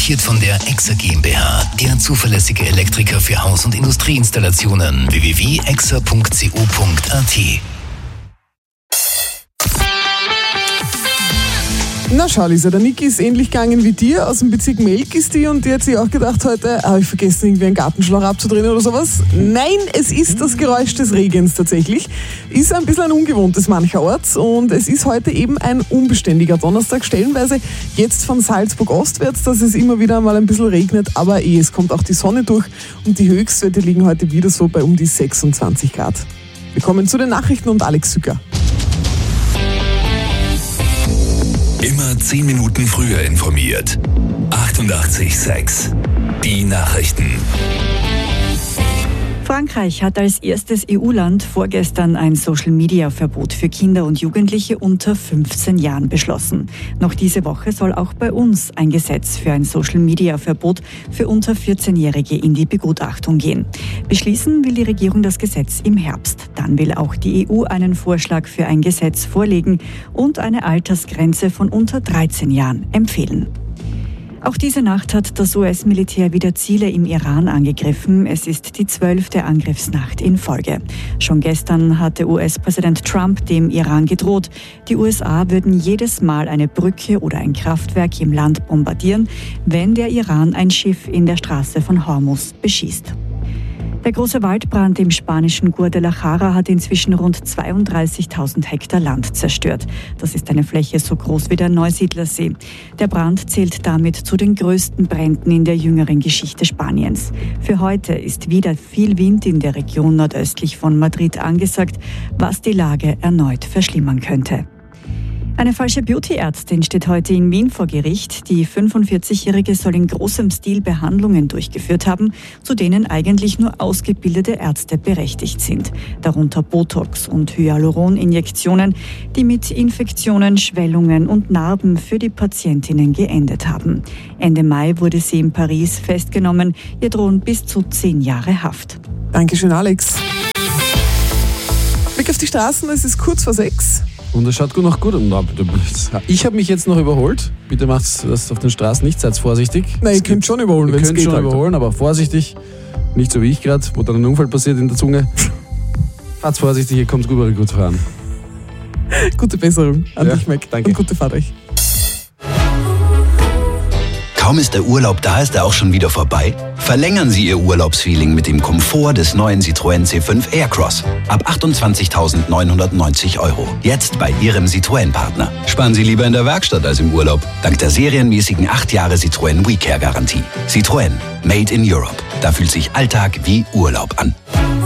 präsentiert von der EXA GmbH, der zuverlässige Elektriker für Haus- und Industrieinstallationen. www.exa.co.at. Na schau, Lisa, der Niki ist ähnlich gegangen wie dir. Aus dem Bezirk Melk ist die und die hat sich auch gedacht heute, habe ich vergessen, irgendwie einen Gartenschlauch abzudrehen oder sowas. Nein, es ist das Geräusch des Regens tatsächlich. Ist ein bisschen ein ungewohntes mancherorts und es ist heute eben ein unbeständiger Donnerstag. Stellenweise jetzt von Salzburg ostwärts, dass es immer wieder mal ein bisschen regnet, aber es kommt auch die Sonne durch und die Höchstwerte liegen heute wieder so bei um die 26 Grad. Wir kommen zu den Nachrichten und Alex Sücker. Immer 10 Minuten früher informiert. 88,6. Die Nachrichten. Frankreich hat als erstes EU-Land vorgestern ein Social-Media-Verbot für Kinder und Jugendliche unter 15 Jahren beschlossen. Noch diese Woche soll auch bei uns ein Gesetz für ein Social-Media-Verbot für unter 14-Jährige in die Begutachtung gehen. Beschließen will die Regierung das Gesetz im Herbst. Dann will auch die EU einen Vorschlag für ein Gesetz vorlegen und eine Altersgrenze von unter 13 Jahren empfehlen. Auch diese Nacht hat das US-Militär wieder Ziele im Iran angegriffen. Es ist die 12. Angriffsnacht in Folge. Schon gestern hatte US-Präsident Trump dem Iran gedroht, die USA würden jedes Mal eine Brücke oder ein Kraftwerk im Land bombardieren, wenn der Iran ein Schiff in der Straße von Hormuz beschießt. Der große Waldbrand im spanischen Guadalajara hat inzwischen rund 32.000 Hektar Land zerstört. Das ist eine Fläche so groß wie der Neusiedlersee. Der Brand zählt damit zu den größten Bränden in der jüngeren Geschichte Spaniens. Für heute ist wieder viel Wind in der Region nordöstlich von Madrid angesagt, was die Lage erneut verschlimmern könnte. Eine falsche Beauty-Ärztin steht heute in Wien vor Gericht. Die 45-Jährige soll in großem Stil Behandlungen durchgeführt haben, zu denen eigentlich nur ausgebildete Ärzte berechtigt sind. Darunter Botox- und Hyaluron-Injektionen, die mit Infektionen, Schwellungen und Narben für die Patientinnen geendet haben. Ende Mai wurde sie in Paris festgenommen. Ihr drohen bis zu 10 Jahre Haft. Dankeschön, Alex. Blick auf die Straßen, es ist kurz vor 6. Und es schaut noch gut aus. Ich habe mich jetzt noch überholt. Bitte macht das auf den Straßen nicht, seid vorsichtig. Nein, ihr könnt schon überholen, wenn es geht. Ihr könnt schon halt. überholen, aber vorsichtig. Nicht so wie ich gerade, wo dann ein Unfall passiert in der Zunge. Fahrt vorsichtig, ihr kommt gut fahren. Gute Besserung an dich, Mac. Danke. Und gute Fahrt euch. Kaum ist der Urlaub da, ist er auch schon wieder vorbei? Verlängern Sie Ihr Urlaubsfeeling mit dem Komfort des neuen Citroën C5 Aircross. Ab 28.990 €. Jetzt bei Ihrem Citroën-Partner. Sparen Sie lieber in der Werkstatt als im Urlaub. Dank der serienmäßigen 8 Jahre Citroën WeCare-Garantie. Citroën. Made in Europe. Da fühlt sich Alltag wie Urlaub an.